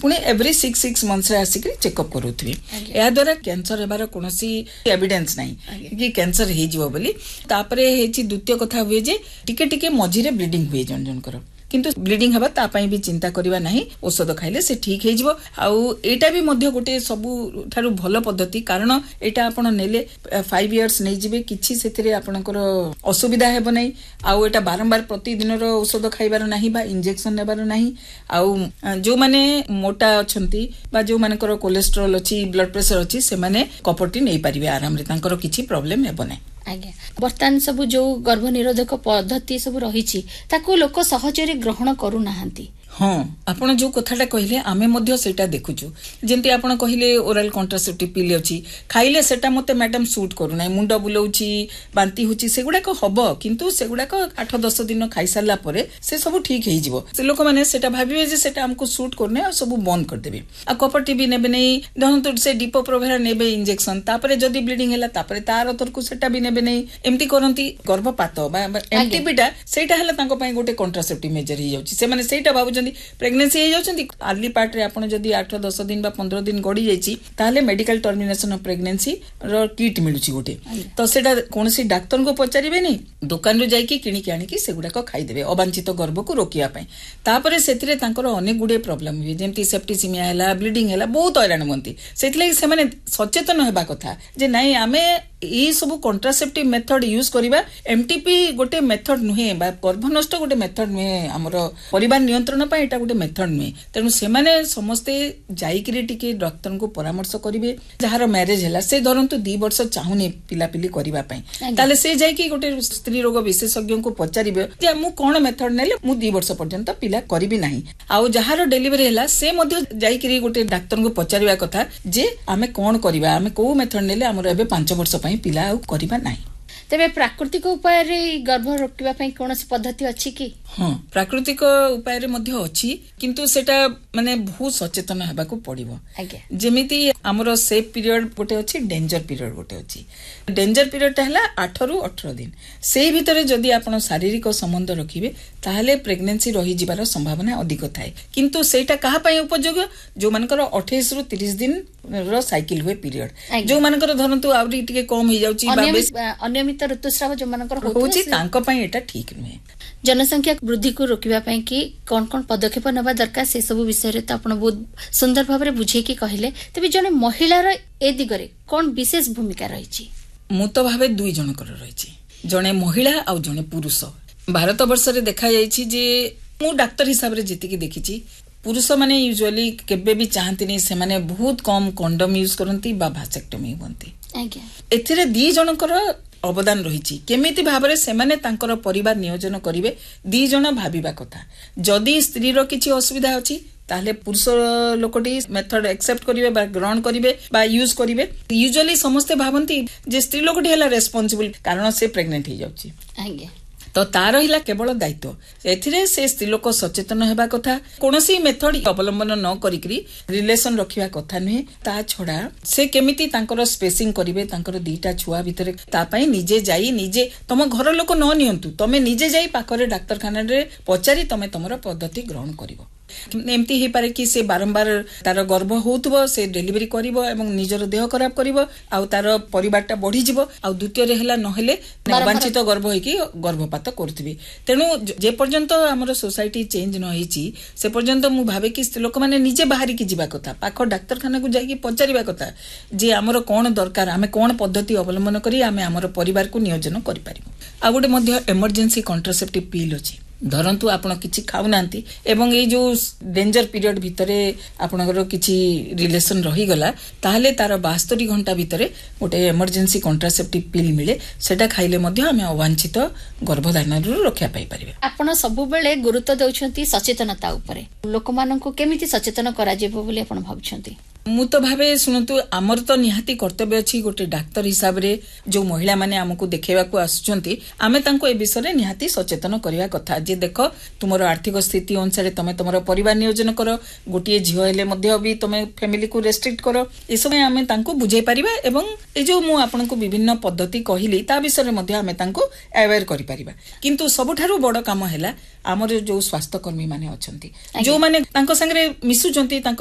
पुणी every 6 months आसिक checkup करूथि या द्वारा कैंसर हेबार कोनोसी एविडेंस नहीं कि कैंसर हे जीवो बोली तापरे हेची द्वितीय कथा हुए जे टिके टिके मझिरे ब्लीडिंग हुए जन जन कर किंतु ब्लीडिंग हबा ता पई भी चिंता करबा नहीं औषध खाइले से ठीक हे जीवो आउ एटा भी मध्य गोटे सबु थारु भलो पद्धति कारण एटा आपण नेले 5 इयर्स नै जिवे किछि सेतिरे आपणकर असुविधा हेबो नै आउ एटा बारंबार प्रतिदिन रो औषध खाइबार नाही बा इंजेक्शन नेबार नाही आउ जो माने मोटा अछंती बा जो मानकर कोलेस्ट्रॉल अछि ब्लड प्रेशर अछि से माने कपटी नै परिबे आराम रे तांकर किछि प्रॉब्लम हेबो नै आज्ञा वर्तमान सब जो गर्भ निरोधक पद्धति सब रही ताको लोक सहजरे ग्रहण करू नाहंती हाँ आपण जो कथाटा कहले आमे मध्य सेटा देखुछु जेंति आपण कहले ओरल कॉन्ट्रासेप्टिव पिल अछि खाइले सेटा मते मैडम सूट करू नै मुंड बुलौछि बांती होछि सेगुडा को हबो किंतु सेगुडा को 8-10 दिन खाइ साला परे से सब ठीक हे जिवो से लोक माने सेटा भाबिबे जे सेटा हमको सूट करने आ सब बंद कर देबे आ कपटी भी नेबे नै दहंतु से डिपो प्रोवेरा नेबे इंजेक्शन तापरे जदी ब्लीडिंग होला तापरे तार तरकु सेटा भी नेबे नै एम्ति करंती गर्भपात बा एमटीपीटा सेटा हला तांको पई गोटे कॉन्ट्रासेप्टिव मेजर ही जाउछि से माने सेटा भाबु प्रेगनेंसी हो जाउछंती अर्ली पार्ट रे आपण जदी 8-10 दिन बा 15 दिन गडी जाईची ताले medical termination of pregnancy row kit मिलुची गोटे तो सेटा कोनसी डॉक्टर को पचारिबे नै दुकान रो जाई की किणी के आनी की सेगुडा को खाई देबे अवांछित गर्भ को रोकिया पई तापरे सेतिरे तांकर अनेक गुडे प्रॉब्लम हुई जेमती सेप्टिसिमिया हला ब्लीडिंग हला बहुत हैरान होंती सेतिले से माने सचेतन हेबा कथा जे नाही आमे ई सब कॉन्ट्रासेप्टिव मेथड यूज करिबा एमटीपी गोटे मेथड नुहे बा गर्भ नष्ट गोटे मेथड नुहे हमरो परिवार नियंत्रण पई एटा गोटे मेथड नुहे तेनु से माने समस्ते जाईकरी टिके डॉक्टर को परामर्श करिवे जहार मैरिज हला से धरंतु 2 वर्ष चाहुने पिलापिली करिबा पई ताले से जाईकी गोटे स्त्री रोग विशेषज्ञ को पचारिबे जे मु कोन मेथड नेले मु 2 वर्ष पर्यंत पिला करिबि नाही आउ जहार डिलीवरी हला से मध्य जाईकरी गोटे डॉक्टर को पचारिबा कथा जे आमे कोन करिबा आमे को मेथड नेले हमर एबे 5 वर्ष पिला करिबा नाही तेबे प्राकृतिक उपाय रे गर्भ रोकिबा पई कोनोसी पद्धति अछि कि हां प्राकृतिक उपाय रे मध्य अछि किंतु सेटा माने बहुत सचेतन हेबा को पड़िबो जेमिति हमरो सेफ पीरियड गोटे अछि डेंजर पीरियड गोटे अछि डेंजर पीरियड ता हला 8 रु 18 दिन सेही भितरे जदी आपण शारीरिक संबंध रखिबे ताहले प्रेगनेंसी रही जिबार संभावना अधिक थाए किंतु सेटा कहा पई उपयोगी जो मानकर 28 रु 30 दिन रो साइकिल हुए पीरियड जो मानकर धरंतु आवरी टिके कम हो जाउची अनियमित ऋतुस्राव जो मानकर होउची तांको पई एटा ठीक नुहे जनसंख्या वृद्धि को रोकिबा पई कि कोन कोन पदक्षेप नबा दरकार से सब विषय रे त आपण बहुत सुंदर भाव रे बुझे कि कहले तबे जने महिलार ए दिगरे कोन विशेष भूमिका रहिची मु तो भाबे दुई जन कर रहिची जने महिला आ जने पुरुष भारत वर्ष रे देखा जाईची जे मु डॉक्टर हिसाब रे जेति कि देखिची पुरुष माने यूजुअली केबे भी चाहती नहीं से माने बहुत कम कंडोम यूज करंती बा भासेक्टोमी होंती आज्ञा एथिरे दी जनकर अवदान रही केमिति भाबरे से माने तांकर परिवार नियोजन करिवे 2 जन भाबिबा कथा जदी स्त्री रो किछि असुविधा अछि ताले पुरुष लोकटी मेथड एक्सेप्ट करिवे बा ग्रहण करिवे बा यूज करिवे यूजुअली समस्त भाबंती जे स्त्री लोकटी हला रेस्पोंसिबल कारण से प्रेग्नेंट हो जाउची आज्ञा तो तार हिला केवल दायित्व एथिरे से स्त्री लोक सचेतन हेबा कथा कोनोसी मेथड अवलंबन न करिकरी रिलेशन रखिबा कथा नुहे ता छोड़ा से केमिति तांकर स्पेसिंग करिवे तांकर दीटा छुआ भितरे ता पई निजे जाई निजे तम घर लोक न नियंतु तमे निजे जाई पाखरे डाक्तरखाना रे पचारी तमे तमरो पद्धति ग्रहण करिवो एमती ही पारे कि से बारंबार तार गर्भ होउतबो से डिलीवरी करिवो एवं निजर देह खराब करिवो आ तार परिवारटा बढ़ी जिवो आ द्वितीय रे हला नहेले अवांछित गर्भ होई कि गर्भपात करथिबे तेनु जे पर्यंत हमर सोसाइटी चेंज न होईची से पर्यंत मु भाबे कि लोक माने निजे बाहरी कि जिबा कथा पाखो डाक्तरखाना को जाई कि पचारिबा कथा जे हमर कोन दरकार आमे कोन पद्धति अवलंबन करी आमे हमर परिवार को नियोजन करि पारिबो आ गोटे मध्य इमरजेंसी कॉन्ट्रासेप्टिव पिल अछि धरंतु आपण किछि खाउ नांती एवं ए जो डेंजर पीरियड भितरे आपणकर किछि रिलेशन रही गला ताहले तार 72 घंटा भितरे गोटे इमरजेंसी कॉन्ट्रासेप्टिव पिल मिले सेटा खाइले मध्ये हमें अवांछित गर्भधारण रु रक्षा पाई परिबे आपण सब बेले गुरुत्व देउछंती सचेतनता ऊपर लोक माननको केमिति सचेतन करा जेबो बोली आपण भाबुछंती मु तो भावे सुनतु आमर तो निहाती कर्तव्य अछि गोटे डाक्टर हिसाब रे जो महिला माने हमकु देखेबा को आसुचंती आमे तांको ए विषय रे निहाती सचेतन करिया कथा जे देखो तुमरो आर्थिक स्थिति अनुसार तमे तमरो परिवार नियोजन करो गोटे झियो हेले मध्ये भी तमे फैमिली को रेस्ट्रिक्ट करो ए समय आमे तांको बुझाई परिबा एवं ए जो मु आपनको विभिन्न पद्धति कहिली ता विषय रे मध्ये आमे तांको अवेयर करि परिबा किंतु सबठारु बड़ काम हैला हमर जो स्वास्थ्य कर्मी माने अछंती जो माने तांको संगे मिसुचंती